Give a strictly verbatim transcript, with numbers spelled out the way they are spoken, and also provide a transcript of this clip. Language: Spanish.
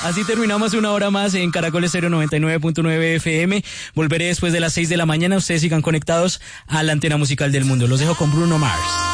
Así terminamos una hora más en Caracol Estéreo noventa y nueve punto nueve F M. Volveré después de las seis de la mañana. Ustedes sigan conectados a la antena musical del mundo. Los dejo con Bruno Mars.